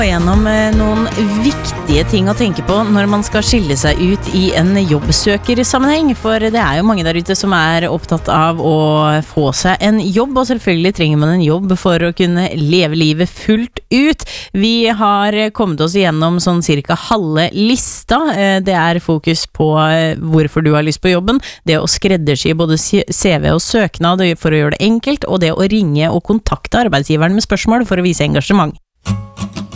Gjennom noen viktige ting å tenke på når man skal skille seg ut i en jobbsøkersammenheng, for det jo mange der ute som opptatt av å få seg en jobb, og selvfølgelig trenger man en jobb for å kunne leve livet fullt ut. Vi har kommet oss igjennom sånn cirka halve lista. Det fokus på hvorfor du har lyst på jobben, det å skreddersy både CV og søknad for å gjøre det enkelt, og det å ringe og kontakte arbeidsgiveren med spørsmål for å vise engasjement.